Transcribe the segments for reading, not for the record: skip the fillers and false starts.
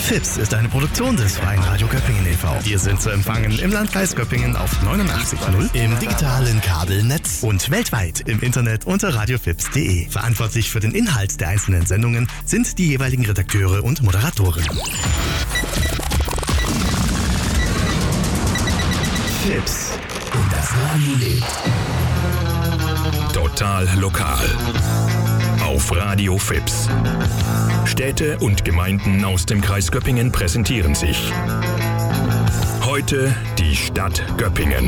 FIPS ist eine Produktion des Freien Radio Göppingen e.V. Wir sind zu empfangen im Landkreis Göppingen auf 89.0, im digitalen Kabelnetz und weltweit im Internet unter radiofips.de. Verantwortlich für den Inhalt der einzelnen Sendungen sind die jeweiligen Redakteure und Moderatoren. FIPS und das Radio lebt. Total lokal. Auf Radio FIPS. Städte und Gemeinden aus dem Kreis Göppingen präsentieren sich. Heute die Stadt Göppingen.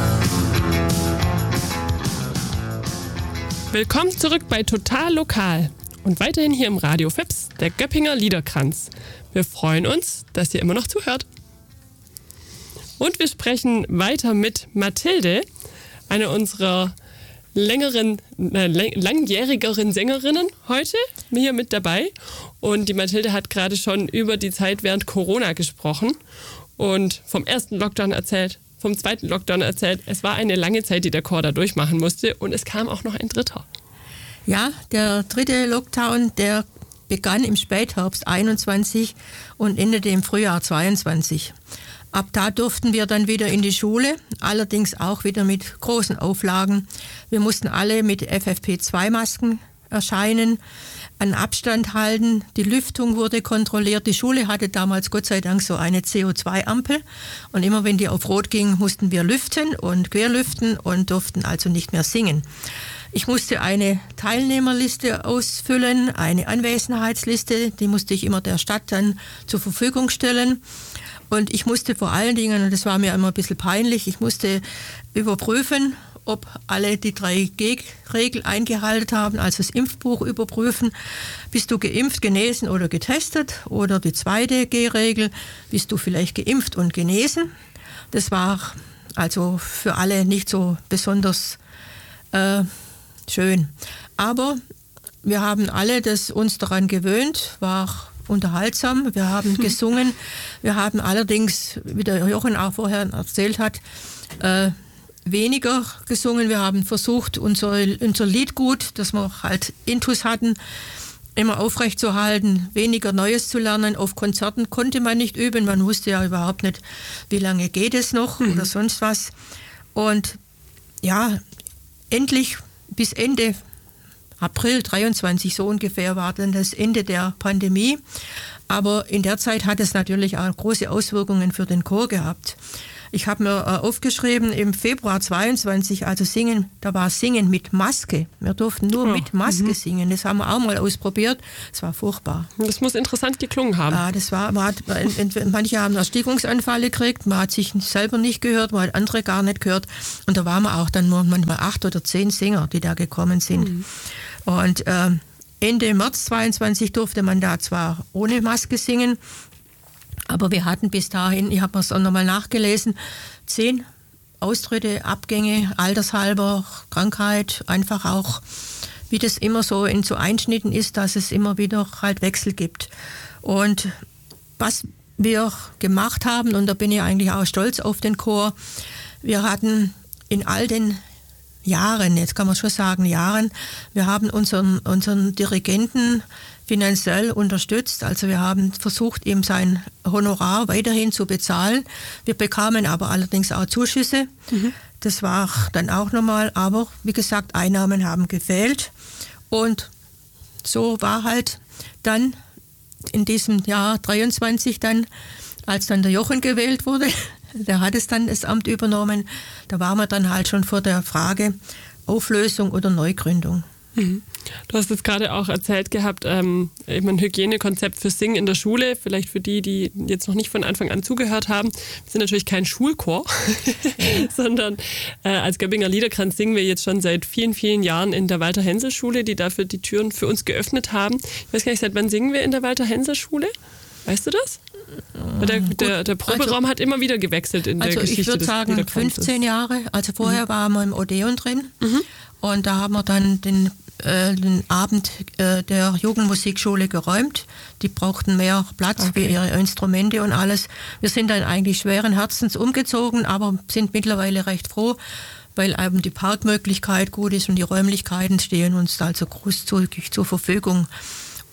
Willkommen zurück bei Total Lokal und weiterhin hier im Radio FIPS, der Göppinger Liederkranz. Wir freuen uns, dass ihr immer noch zuhört. Und wir sprechen weiter mit Mathilde, eine unserer langjährigeren Sängerinnen heute hier mit dabei. Und die Mathilde hat gerade schon über die Zeit während Corona gesprochen und vom ersten Lockdown erzählt, vom zweiten Lockdown erzählt. Es war eine lange Zeit, die der Chor da durchmachen musste und es kam auch noch ein dritter. Ja, der dritte Lockdown, der begann im Spätherbst 21 und endete im Frühjahr 22. Ab da durften wir dann wieder in die Schule, allerdings auch wieder mit großen Auflagen. Wir mussten alle mit FFP2-Masken erscheinen, einen Abstand halten, die Lüftung wurde kontrolliert. Die Schule hatte damals Gott sei Dank so eine CO2-Ampel und immer wenn die auf Rot ging, mussten wir lüften und querlüften und durften also nicht mehr singen. Ich musste eine Teilnehmerliste ausfüllen, eine Anwesenheitsliste, die musste ich immer der Stadt dann zur Verfügung stellen. Und ich musste vor allen Dingen, und das war mir immer ein bisschen peinlich, ich musste überprüfen, ob alle die 3G-Regel eingehalten haben, also das Impfbuch überprüfen. Bist du geimpft, genesen oder getestet? Oder die zweite G-Regel, bist du vielleicht geimpft und genesen? Das war also für alle nicht so besonders schön. Aber wir haben alle uns daran gewöhnt, war unterhaltsam. Wir haben gesungen. Wir haben allerdings, wie der Jochen auch vorher erzählt hat, weniger gesungen. Wir haben versucht, unser Liedgut, das wir halt intus hatten, immer aufrechtzuerhalten, weniger Neues zu lernen. Auf Konzerten konnte man nicht üben. Man wusste ja überhaupt nicht, wie lange geht es noch oder sonst was. Und ja, endlich bis Ende April 23 so ungefähr war dann das Ende der Pandemie. Aber in der Zeit hat es natürlich auch große Auswirkungen für den Chor gehabt. Ich habe mir aufgeschrieben, im Februar 22, also Singen, da war Singen mit Maske. Wir durften nur mit Maske singen. Das haben wir auch mal ausprobiert. Es war furchtbar. Das muss interessant geklungen haben. Ja, manche haben Erstickungsanfälle gekriegt, man hat sich selber nicht gehört, man hat andere gar nicht gehört. Und da waren wir auch dann nur manchmal 8 oder 10 Sänger, die da gekommen sind. Und Ende März 22 durfte man da zwar ohne Maske singen, aber wir hatten bis dahin, ich habe es auch nochmal nachgelesen, 10 Austritte, Abgänge, altershalber, Krankheit, einfach auch, wie das immer so in so Einschnitten ist, dass es immer wieder halt Wechsel gibt. Und was wir gemacht haben, und da bin ich eigentlich auch stolz auf den Chor, wir hatten in all den Jahren, jetzt kann man schon sagen Jahren, wir haben unseren Dirigenten finanziell unterstützt. Also wir haben versucht, ihm sein Honorar weiterhin zu bezahlen. Wir bekamen aber allerdings auch Zuschüsse. Das war dann auch normal. Aber wie gesagt, Einnahmen haben gefehlt. Und so war halt dann in diesem Jahr 23 dann, als dann der Jochen gewählt wurde, der hat es dann das Amt übernommen, da waren wir dann halt schon vor der Frage Auflösung oder Neugründung. Du hast jetzt gerade auch erzählt gehabt, eben ein Hygienekonzept für Singen in der Schule. Vielleicht für die jetzt noch nicht von Anfang an zugehört haben. Wir sind natürlich kein Schulchor, sondern als Göppinger Liederkranz singen wir jetzt schon seit vielen, vielen Jahren in der Walter-Hensel-Schule, die dafür die Türen für uns geöffnet haben. Ich weiß gar nicht, seit wann singen wir in der Walter-Hensel-Schule? Weißt du das? Der Proberaum hat immer wieder gewechselt in der Geschichte des Liederkranzes. Ich würde sagen 15 Jahre. Also vorher waren wir im Odeon drin und da haben wir dann den Abend der Jugendmusikschule geräumt. Die brauchten mehr Platz für ihre Instrumente und alles. Wir sind dann eigentlich schweren Herzens umgezogen, aber sind mittlerweile recht froh, weil eben die Parkmöglichkeit gut ist und die Räumlichkeiten stehen uns also großzügig zur Verfügung.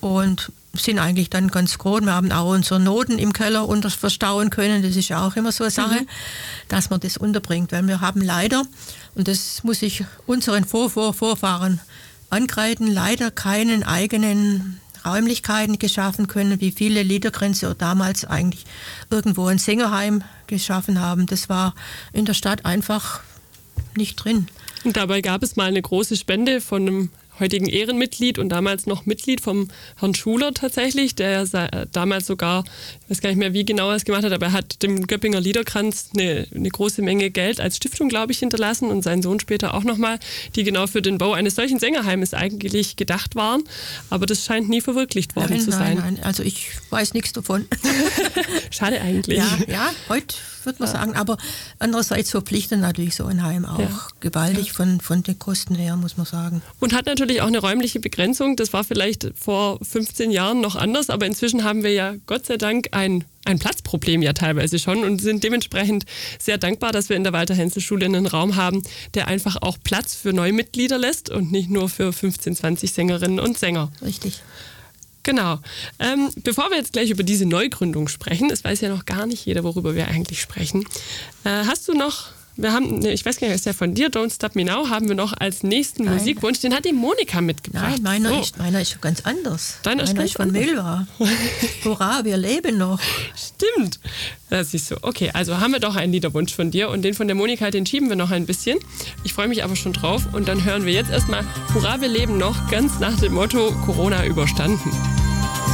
und sind eigentlich dann ganz groß. Wir haben auch unsere Noten im Keller verstauen können. Das ist ja auch immer so eine Sache, dass man das unterbringt. Weil wir haben leider, und das muss ich unseren Vorfahren ankreiden, leider keinen eigenen Räumlichkeiten geschaffen können, wie viele Liederkränze oder damals eigentlich irgendwo ein Sängerheim geschaffen haben. Das war in der Stadt einfach nicht drin. Und dabei gab es mal eine große Spende von einem heutigen Ehrenmitglied und damals noch Mitglied vom Herrn Schuler tatsächlich, der damals sogar, ich weiß gar nicht mehr, wie genau er es gemacht hat, aber er hat dem Göppinger Liederkranz eine große Menge Geld als Stiftung, glaube ich, hinterlassen und sein Sohn später auch nochmal, die genau für den Bau eines solchen Sängerheimes eigentlich gedacht waren. Aber das scheint nie verwirklicht worden zu sein. Nein, also ich weiß nichts davon. Schade eigentlich. Ja, heute würde man sagen, aber andererseits verpflichtet natürlich so ein Heim auch gewaltig von den Kosten her, muss man sagen. Und hat natürlich auch eine räumliche Begrenzung. Das war vielleicht vor 15 Jahren noch anders, aber inzwischen haben wir ja Gott sei Dank ein Platzproblem ja teilweise schon und sind dementsprechend sehr dankbar, dass wir in der Walter-Hensel-Schule einen Raum haben, der einfach auch Platz für Neumitglieder lässt und nicht nur für 15, 20 Sängerinnen und Sänger. Richtig. Genau. Bevor wir jetzt gleich über diese Neugründung sprechen, es weiß ja noch gar nicht jeder, worüber wir eigentlich sprechen, hast du noch, ich weiß gar nicht, ist der von dir, Don't Stop Me Now, haben wir noch als nächsten Musikwunsch, den hat die Monika mitgebracht. Nein, meiner ist schon ganz anders. Deiner ist von Milva. Hurra, wir leben noch. Stimmt. Das siehst du. Okay, also haben wir doch einen Liederwunsch von dir und den von der Monika, den schieben wir noch ein bisschen. Ich freue mich aber schon drauf und dann hören wir jetzt erstmal Hurra, wir leben noch, ganz nach dem Motto Corona überstanden.